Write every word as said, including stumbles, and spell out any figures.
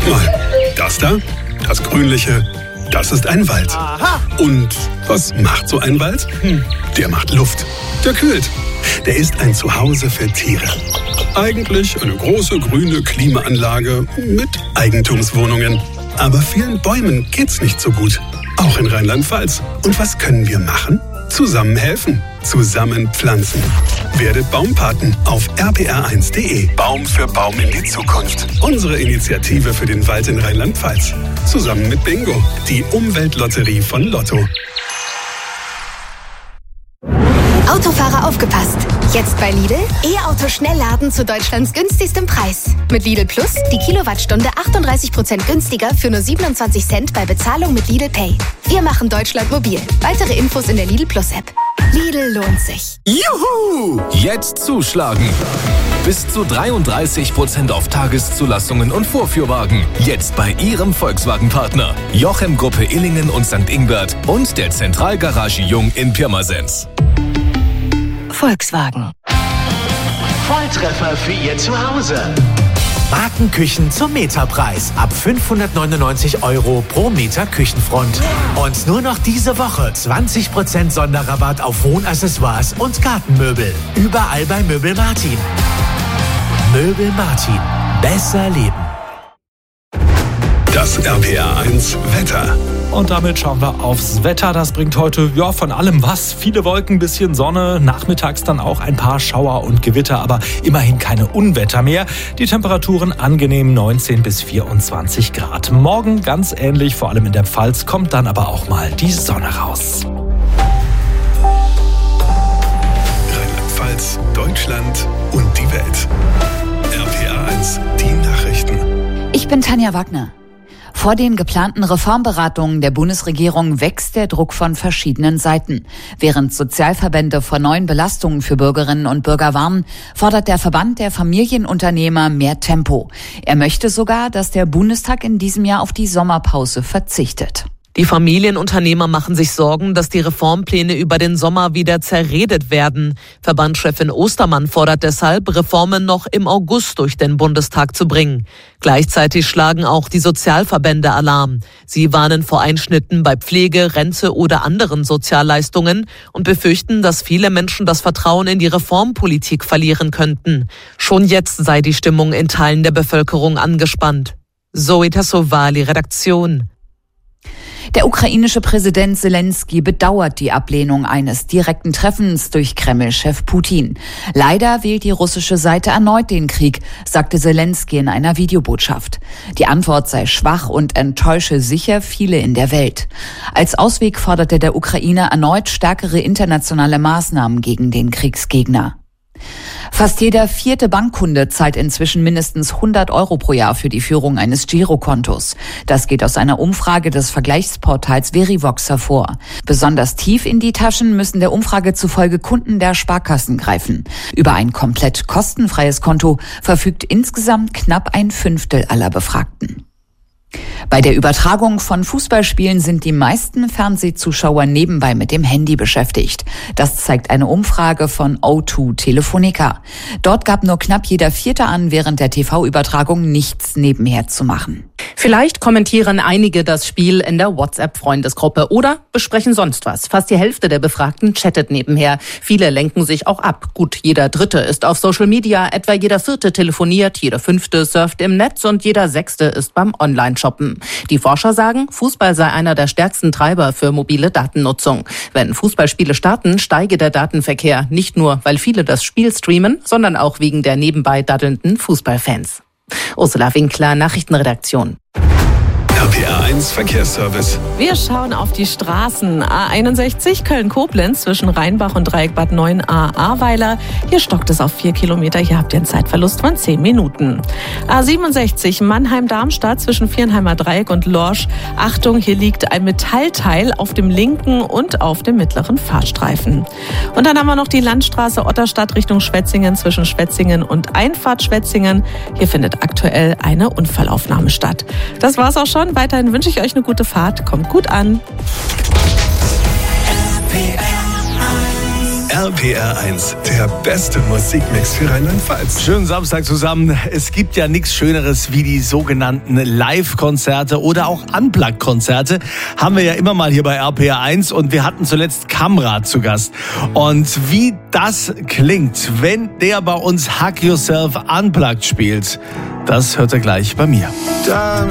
mal, das da, das Grünliche, das ist ein Wald. Aha. Und was macht so ein Wald? Hm, der macht Luft. Der kühlt. Der ist ein Zuhause für Tiere. Eigentlich eine große grüne Klimaanlage mit Eigentumswohnungen. Aber vielen Bäumen geht's nicht so gut. Auch in Rheinland-Pfalz. Und was können wir machen? Zusammen helfen. Zusammen pflanzen. Werdet Baumpaten auf r p r eins punkt d e. Baum für Baum in die Zukunft. Unsere Initiative für den Wald in Rheinland-Pfalz. Zusammen mit Bingo, die Umweltlotterie von Lotto. Autofahrer aufgepasst! Jetzt bei Lidl E-Auto Schnellladen zu Deutschlands günstigstem Preis. Mit Lidl Plus die Kilowattstunde achtunddreißig Prozent günstiger für nur siebenundzwanzig Cent bei Bezahlung mit Lidl Pay. Wir machen Deutschland mobil. Weitere Infos in der Lidl Plus App. Lidl lohnt sich. Juhu! Jetzt zuschlagen! Bis zu dreiunddreißig Prozent auf Tageszulassungen und Vorführwagen. Jetzt bei Ihrem Volkswagen-Partner. Jochem Gruppe Illingen und Sankt Ingbert und der Zentralgarage Jung in Pirmasens. Volkswagen. Volltreffer für Ihr Zuhause. Markenküchen zum Meterpreis. Ab fünfhundertneunundneunzig Euro pro Meter Küchenfront. Und nur noch diese Woche zwanzig Prozent Sonderrabatt auf Wohnaccessoires und Gartenmöbel. Überall bei Möbel Martin. Möbel Martin. Besser leben. Das R P R eins Wetter. Und damit schauen wir aufs Wetter. Das bringt heute ja von allem was. Viele Wolken, bisschen Sonne, nachmittags dann auch ein paar Schauer und Gewitter, aber immerhin keine Unwetter mehr. Die Temperaturen angenehm neunzehn bis vierundzwanzig Grad. Morgen ganz ähnlich, vor allem in der Pfalz, kommt dann aber auch mal die Sonne raus. Rheinland-Pfalz, Deutschland und die Welt. R P R eins, die Nachrichten. Ich bin Tanja Wagner. Vor den geplanten Reformberatungen der Bundesregierung wächst der Druck von verschiedenen Seiten. Während Sozialverbände vor neuen Belastungen für Bürgerinnen und Bürger warnen, fordert der Verband der Familienunternehmer mehr Tempo. Er möchte sogar, dass der Bundestag in diesem Jahr auf die Sommerpause verzichtet. Die Familienunternehmer machen sich Sorgen, dass die Reformpläne über den Sommer wieder zerredet werden. Verbandschefin Ostermann fordert deshalb, Reformen noch im August durch den Bundestag zu bringen. Gleichzeitig schlagen auch die Sozialverbände Alarm. Sie warnen vor Einschnitten bei Pflege, Rente oder anderen Sozialleistungen und befürchten, dass viele Menschen das Vertrauen in die Reformpolitik verlieren könnten. Schon jetzt sei die Stimmung in Teilen der Bevölkerung angespannt. Zoe Tassovali, Redaktion. Der ukrainische Präsident Zelensky bedauert die Ablehnung eines direkten Treffens durch Kreml-Chef Putin. Leider wählt die russische Seite erneut den Krieg, sagte Zelensky in einer Videobotschaft. Die Antwort sei schwach und enttäusche sicher viele in der Welt. Als Ausweg forderte der Ukrainer erneut stärkere internationale Maßnahmen gegen den Kriegsgegner. Fast jeder vierte Bankkunde zahlt inzwischen mindestens hundert Euro pro Jahr für die Führung eines Girokontos. Das geht aus einer Umfrage des Vergleichsportals Verivox hervor. Besonders tief in die Taschen müssen der Umfrage zufolge Kunden der Sparkassen greifen. Über ein komplett kostenfreies Konto verfügt insgesamt knapp ein Fünftel aller Befragten. Bei der Übertragung von Fußballspielen sind die meisten Fernsehzuschauer nebenbei mit dem Handy beschäftigt. Das zeigt eine Umfrage von O zwei Telefonica. Dort gab nur knapp jeder Vierte an, während der T V-Übertragung nichts nebenher zu machen. Vielleicht kommentieren einige das Spiel in der WhatsApp-Freundesgruppe oder besprechen sonst was. Fast die Hälfte der Befragten chattet nebenher. Viele lenken sich auch ab. Gut, jeder Dritte ist auf Social Media, etwa jeder Vierte telefoniert, jeder Fünfte surft im Netz und jeder Sechste ist beim Online-Shoppen. Die Forscher sagen, Fußball sei einer der stärksten Treiber für mobile Datennutzung. Wenn Fußballspiele starten, steige der Datenverkehr. Nicht nur, weil viele das Spiel streamen, sondern auch wegen der nebenbei daddelnden Fußballfans. Ursula Winkler, Nachrichtenredaktion. R P R eins Verkehrsservice. Wir schauen auf die Straßen. A einundsechzig Köln-Koblenz zwischen Rheinbach und Dreieck Bad neun a Ahrweiler. Hier stockt es auf vier Kilometer. Hier habt ihr einen Zeitverlust von zehn Minuten. A siebenundsechzig Mannheim-Darmstadt zwischen Viernheimer Dreieck und Lorsch. Achtung, hier liegt ein Metallteil auf dem linken und auf dem mittleren Fahrstreifen. Und dann haben wir noch die Landstraße Otterstadt Richtung Schwetzingen zwischen Schwetzingen und Einfahrt Schwetzingen. Hier findet aktuell eine Unfallaufnahme statt. Das war's auch schon. Weiterhin wünsche ich euch eine gute Fahrt. Kommt gut an. R R P R eins, der beste Musikmix für Rheinland-Pfalz. Schönen Samstag zusammen. Es gibt ja nichts Schöneres wie die sogenannten Live-Konzerte oder auch Unplugged-Konzerte. Haben wir ja immer mal hier bei R P R eins und wir hatten zuletzt Kamrat zu Gast. Und wie das klingt, wenn der bei uns Hug Yourself Unplugged spielt, das hört er gleich bei mir. Time